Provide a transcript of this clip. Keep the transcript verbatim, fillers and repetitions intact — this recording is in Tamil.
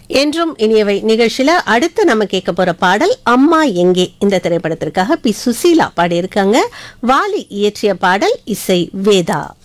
என்றும் இனியவை நிகழ்ச்சியில அடுத்து நம்ம கேட்க போற பாடல் அம்மா எங்கே இந்த திரைப்படத்திற்காக பி சுசீலா பாடியிருக்காங்க. வாலி இயற்றிய பாடல், இசை வேதா.